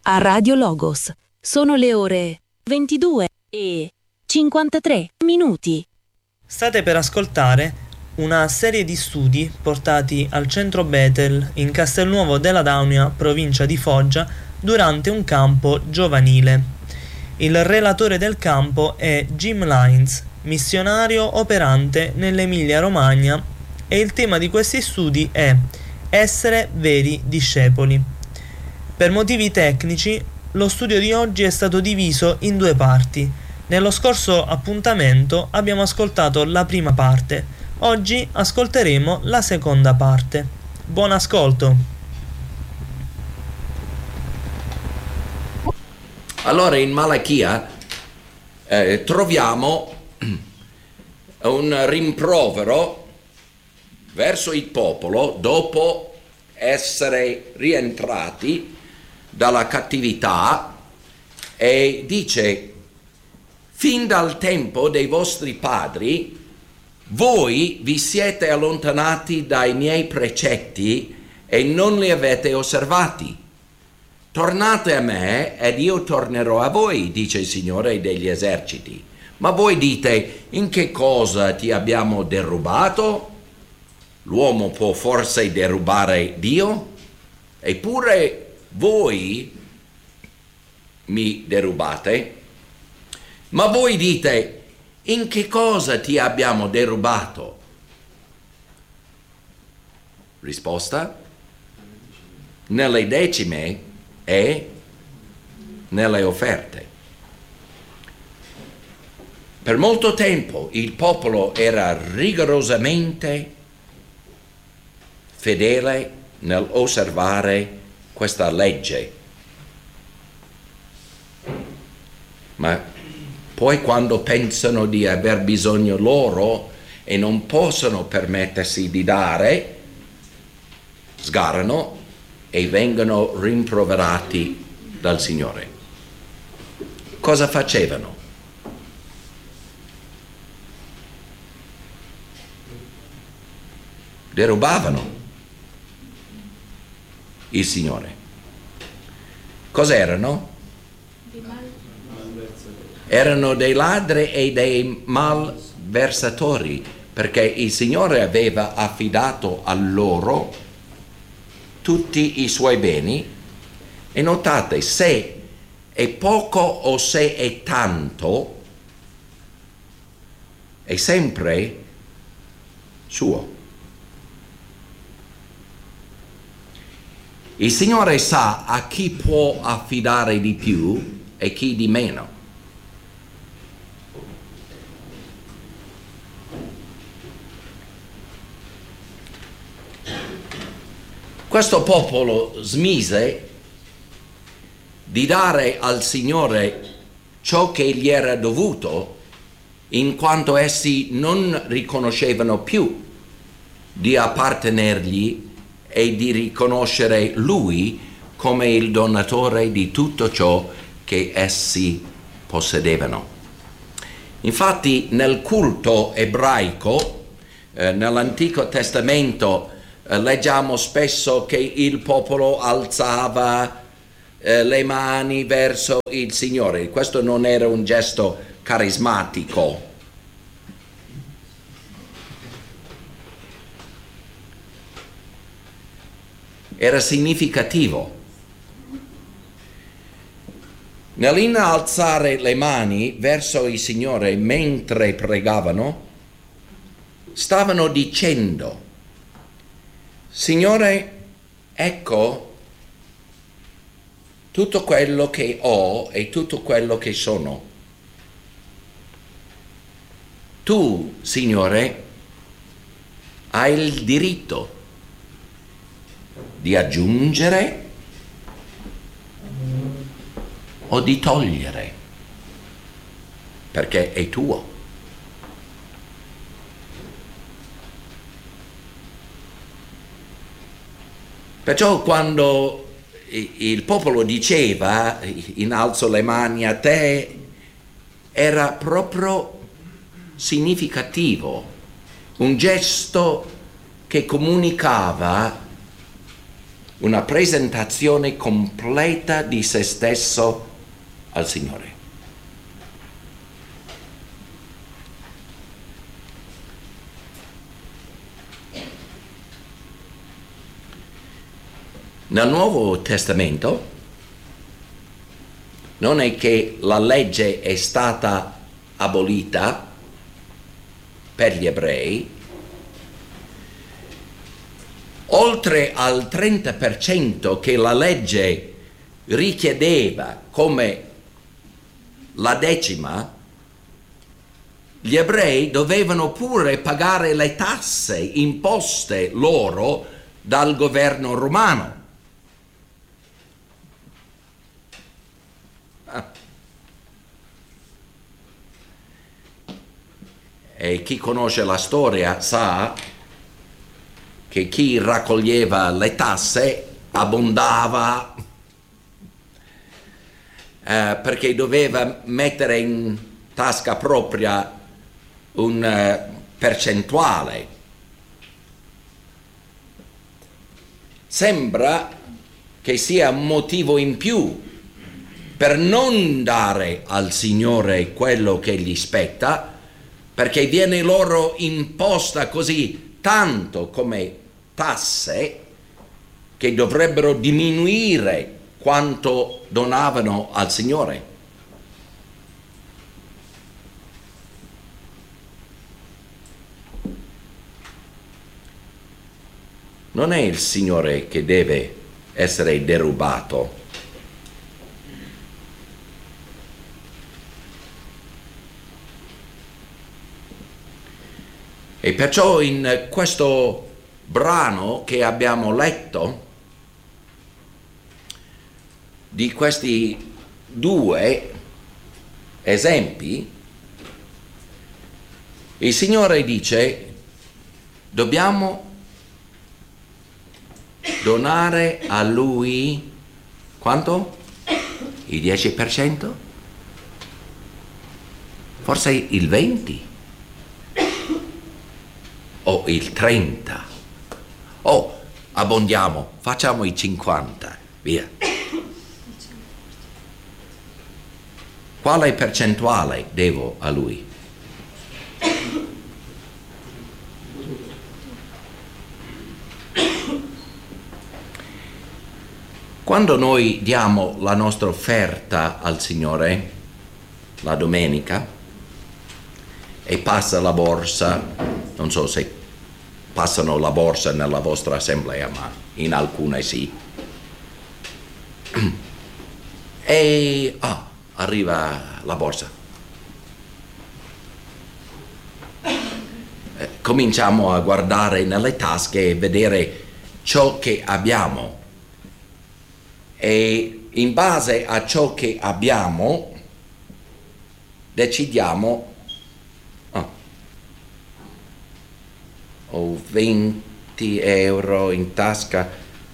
a Radio Logos. Sono le ore 22:53. State per ascoltare una serie di studi portati al centro Bethel in Castelnuovo della Daunia, provincia di Foggia, durante un campo giovanile. Il relatore del campo è Jim Lines, missionario operante nell'Emilia-Romagna, e il tema di questi studi è essere veri discepoli. Per motivi tecnici, lo studio di oggi è stato diviso in due parti. Nello scorso appuntamento abbiamo ascoltato la prima parte. Oggi ascolteremo la seconda parte. Buon ascolto! Allora in Malachia troviamo un rimprovero verso il popolo dopo essere rientrati dalla cattività, e dice: fin dal tempo dei vostri padri voi vi siete allontanati dai miei precetti e non li avete osservati. Tornate a me ed io tornerò a voi, dice il Signore degli eserciti. Ma voi dite: in che cosa ti abbiamo derubato? L'uomo può forse derubare Dio? Eppure voi mi derubate. Ma voi dite: in che cosa ti abbiamo derubato? Risposta: nelle decime e nelle offerte. Per molto tempo il popolo era rigorosamente fedele nell'osservare questa legge, ma poi quando pensano di aver bisogno loro e non possono permettersi di dare, sgarrano e vengono rimproverati dal Signore. Cosa facevano? Derubavano il Signore. Cos'erano? Erano dei ladri e dei malversatori, perché il Signore aveva affidato a loro tutti i suoi beni. E notate, se è poco o se è tanto, è sempre suo. Il Signore sa a chi può affidare di più e chi di meno. Questo popolo smise di dare al Signore ciò che gli era dovuto, in quanto essi non riconoscevano più di appartenergli e di riconoscere Lui come il donatore di tutto ciò che essi possedevano. Infatti nel culto ebraico, nell'Antico Testamento, leggiamo spesso che il popolo alzava le mani verso il Signore. Questo non era un gesto carismatico. Era significativo. Nell'innalzare le mani verso il Signore mentre pregavano, stavano dicendo: Signore, ecco tutto quello che ho e tutto quello che sono. Tu, Signore, hai il diritto di aggiungere o di togliere, perché è tuo. Perciò quando il popolo diceva innalzo le mani a te, era proprio significativo, un gesto che comunicava una presentazione completa di se stesso al Signore. Nel Nuovo Testamento non è che la legge è stata abolita per gli ebrei, oltre al 30% che la legge richiedeva come la decima, gli ebrei dovevano pure pagare le tasse imposte loro dal governo romano. E chi conosce la storia sa che chi raccoglieva le tasse abbondava perché doveva mettere in tasca propria un percentuale. Sembra che sia un motivo in più per non dare al Signore quello che gli spetta, perché viene loro imposta così tanto come tasse che dovrebbero diminuire quanto donavano al Signore. Non è il Signore che deve essere derubato. E perciò in questo brano che abbiamo letto, di questi due esempi, il Signore dice: dobbiamo donare a Lui quanto? Il 10%? Forse il 20%? O il 30%? O abbondiamo, facciamo i 50%, via. Quale percentuale devo a Lui? Quando noi diamo la nostra offerta al Signore la domenica e passa la borsa, non so se passano la borsa nella vostra assemblea, ma in alcune sì, e arriva la borsa, cominciamo a guardare nelle tasche e vedere ciò che abbiamo, e in base a ciò che abbiamo decidiamo ho 20 euro in tasca,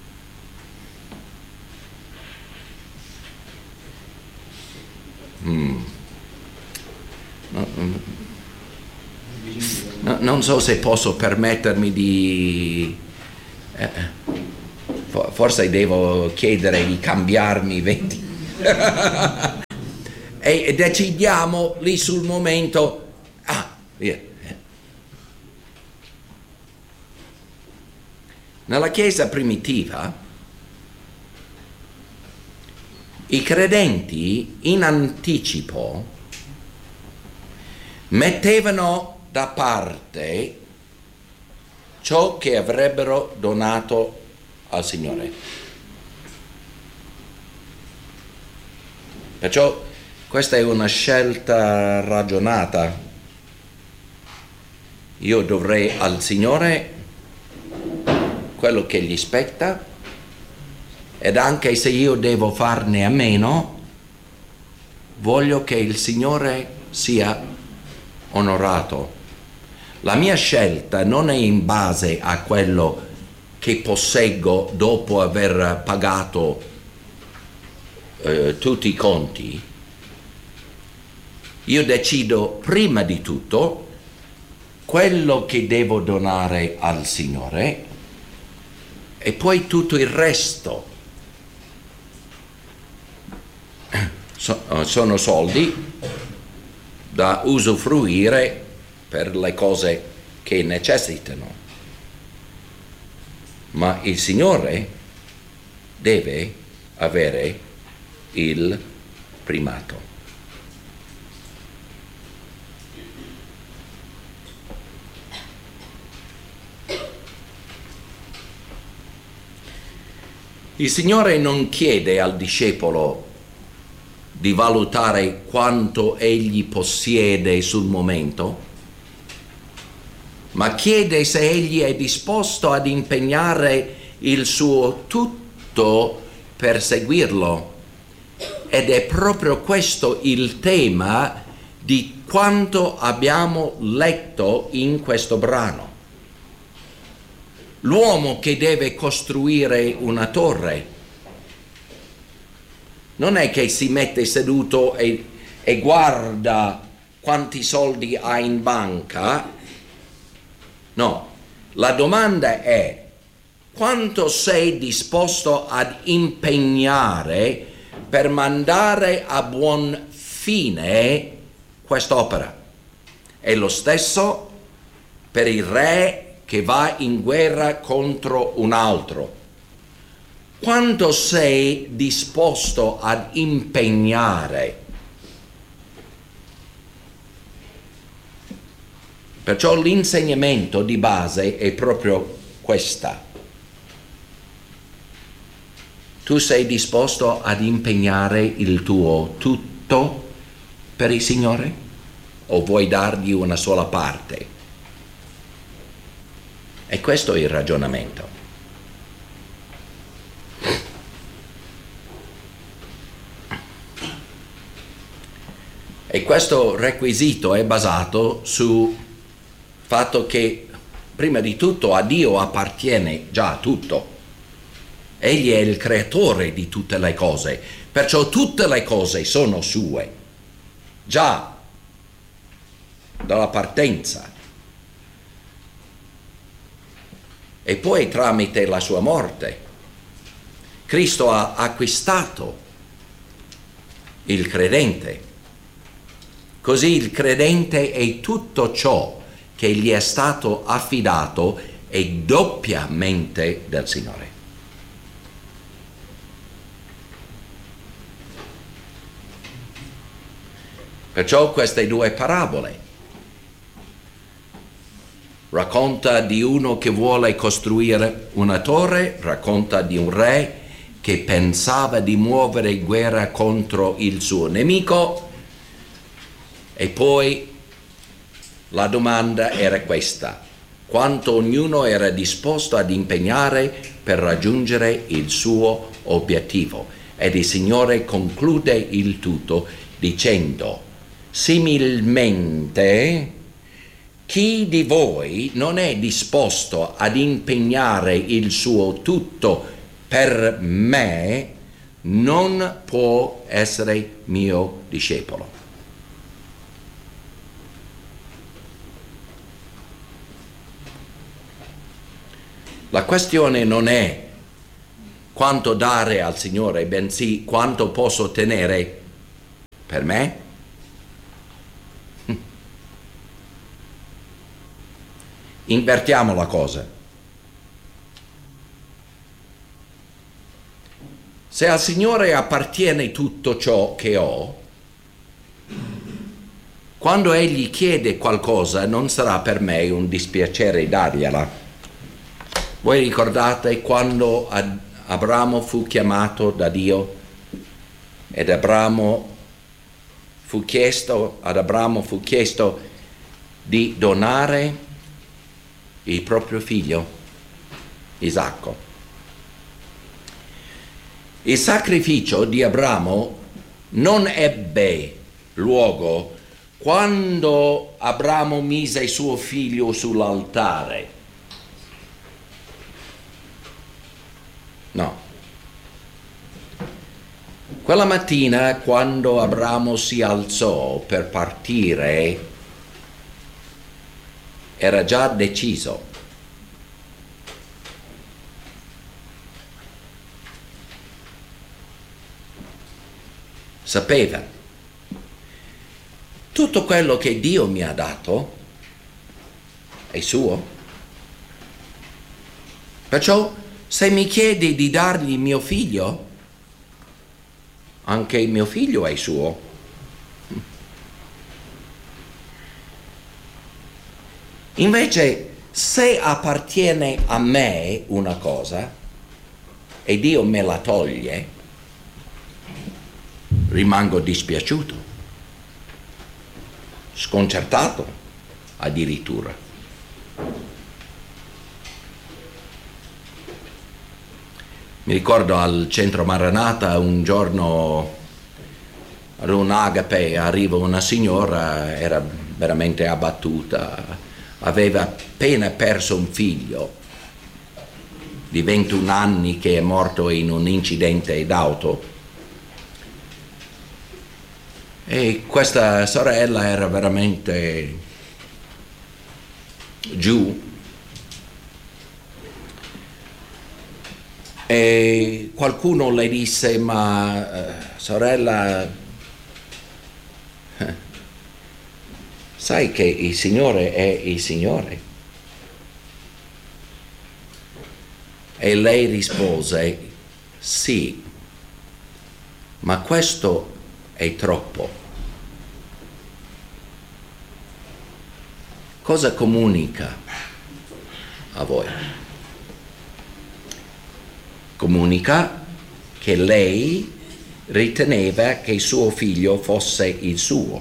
non so se posso permettermi di forse devo chiedere di cambiarmi 20 e decidiamo lì sul momento, via. Nella Chiesa primitiva i credenti in anticipo mettevano da parte ciò che avrebbero donato al Signore. Perciò questa è una scelta ragionata. Io dovrei al Signore quello che gli spetta, ed anche se io devo farne a meno, voglio che il Signore sia onorato. La mia scelta non è in base a quello che posseggo dopo aver pagato tutti i conti. Io decido prima di tutto quello che devo donare al Signore, e poi tutto il resto sono soldi da usufruire per le cose che necessitano. Ma il Signore deve avere il primato. Il Signore non chiede al discepolo di valutare quanto egli possiede sul momento, ma chiede se egli è disposto ad impegnare il suo tutto per seguirlo. Ed è proprio questo il tema di quanto abbiamo letto in questo brano. L'uomo che deve costruire una torre non è che si mette seduto e guarda quanti soldi ha in banca. No, la domanda è: quanto sei disposto ad impegnare per mandare a buon fine quest'opera? È lo stesso per il re che va in guerra contro un altro. Quanto sei disposto ad impegnare? Perciò l'insegnamento di base è proprio questa. Tu sei disposto ad impegnare il tuo tutto per il Signore? O vuoi dargli una sola parte? E questo è il ragionamento. E questo requisito è basato sul fatto che, prima di tutto, a Dio appartiene già tutto. Egli è il creatore di tutte le cose, perciò tutte le cose sono sue, già dalla partenza. E poi tramite la sua morte, Cristo ha acquistato il credente. Così il credente è tutto ciò che gli è stato affidato è doppiamente del Signore. Perciò queste due parabole racconta di uno che vuole costruire una torre, racconta di un re che pensava di muovere guerra contro il suo nemico, e poi la domanda era questa: quanto ognuno era disposto ad impegnare per raggiungere il suo obiettivo. Ed il Signore conclude il tutto dicendo: similmente, chi di voi non è disposto ad impegnare il suo tutto per me non può essere mio discepolo. La questione non è quanto dare al Signore, bensì quanto posso ottenere per me. Invertiamo la cosa. Se al Signore appartiene tutto ciò che ho, quando Egli chiede qualcosa non sarà per me un dispiacere dargliela. Voi ricordate quando Abramo fu chiamato da Dio ed ad Abramo fu chiesto di donare il proprio figlio, Isacco. Il sacrificio di Abramo non ebbe luogo quando Abramo mise il suo figlio sull'altare. No. Quella mattina, quando Abramo si alzò per partire, era già deciso. sapeva. Tutto quello che Dio mi ha dato è suo. Perciò se mi chiedi di dargli mio figlio, anche mio figlio è suo. Invece, se appartiene a me una cosa e Dio me la toglie, rimango dispiaciuto, sconcertato addirittura. Mi ricordo al centro Maranatha un giorno ad un agape arriva una signora, era veramente abbattuta, aveva appena perso un figlio di 21 anni che è morto in un incidente d'auto. E questa sorella era veramente giù. E qualcuno le disse: ma sorella, sai che il Signore è il Signore? E lei rispose: sì, ma questo è troppo. Cosa comunica a voi? Comunica che lei riteneva che suo figlio fosse il suo.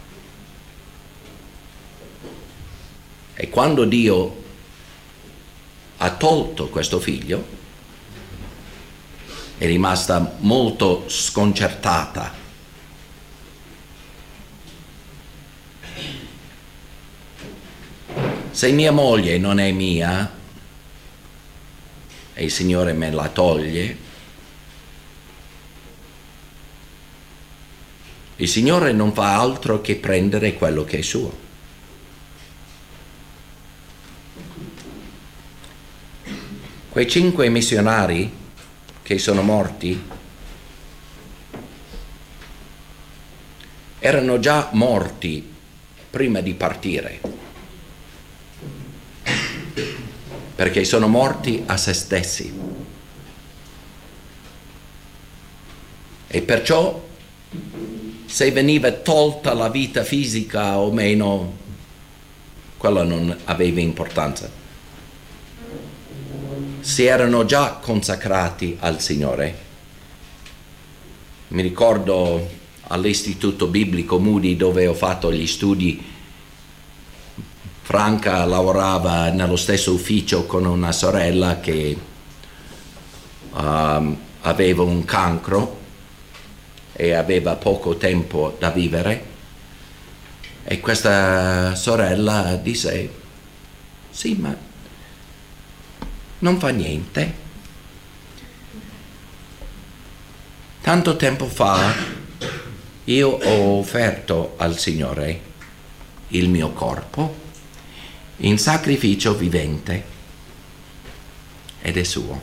E quando Dio ha tolto questo figlio, è rimasta molto sconcertata. Se mia moglie non è mia e il Signore me la toglie, il Signore non fa altro che prendere quello che è suo. Quei 5 missionari che sono morti erano già morti prima di partire, perché sono morti a se stessi. E perciò, se veniva tolta la vita fisica o meno, quello non aveva importanza. Si erano già consacrati al Signore. Mi ricordo all'Istituto Biblico Moody, dove ho fatto gli studi, Franca lavorava nello stesso ufficio con una sorella che aveva un cancro e aveva poco tempo da vivere, e questa sorella disse: sì, ma non fa niente. Tanto tempo fa io ho offerto al Signore il mio corpo in sacrificio vivente ed è suo.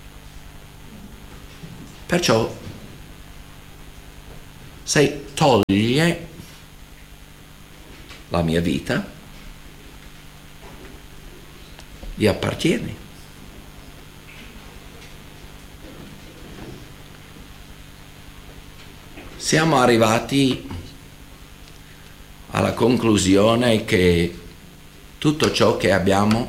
Perciò, se toglie la mia vita, gli appartiene. Siamo arrivati alla conclusione che tutto ciò che abbiamo,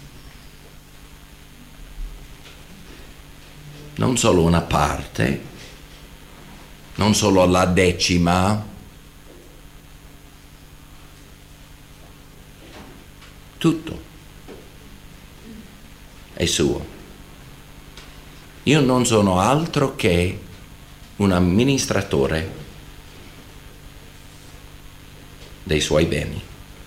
non solo una parte, non solo la 10ª, tutto è suo. Io non sono altro che un amministratore dei suoi beni.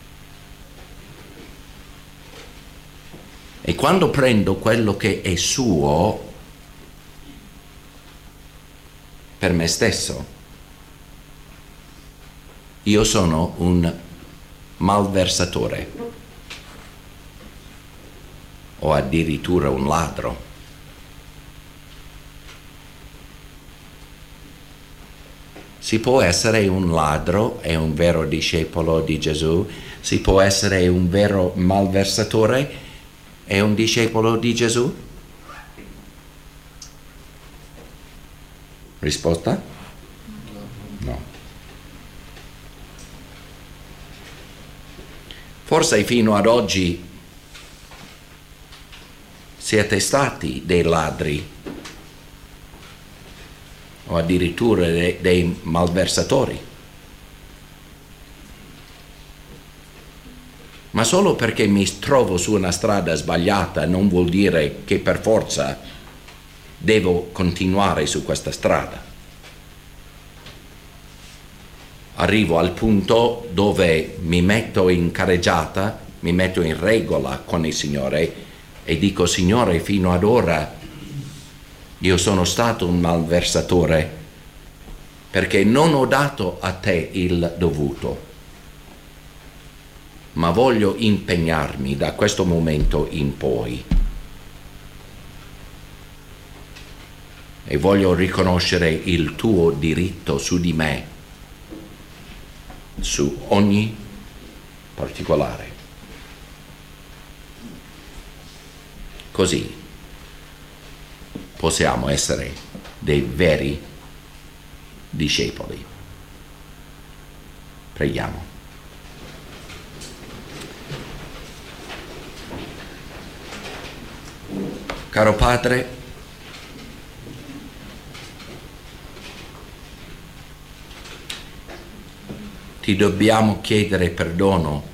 E quando prendo quello che è suo per me stesso, io sono un malversatore o addirittura un ladro. Si può essere un ladro e un vero discepolo di Gesù, si può essere un vero malversatore e un discepolo di Gesù? Risposta? No. Forse fino ad oggi siete stati dei ladri o addirittura dei malversatori. Ma solo perché mi trovo su una strada sbagliata non vuol dire che per forza devo continuare su questa strada. Arrivo al punto dove mi metto in carreggiata, mi metto in regola con il Signore e dico: Signore, fino ad ora io sono stato un malversatore perché non ho dato a te il dovuto, ma voglio impegnarmi da questo momento in poi e voglio riconoscere il tuo diritto su di me, su ogni particolare. Così possiamo essere dei veri discepoli. Preghiamo. Caro Padre, ti dobbiamo chiedere perdono